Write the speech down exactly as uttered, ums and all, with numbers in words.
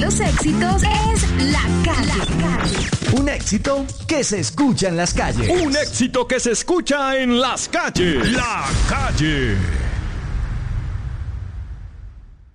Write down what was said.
los éxitos es La Calle. La Calle. Un éxito que se escucha en las calles. Un éxito que se escucha en las calles. La Calle.